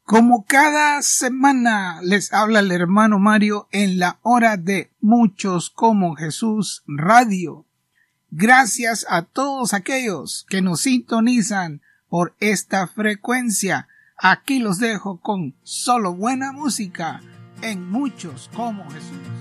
Como cada semana les habla el hermano Mario en la hora de Muchos como Jesús Radio. Gracias a todos aquellos que nos sintonizan por esta frecuencia. Aquí los dejo con solo buena música en Muchos como Jesús.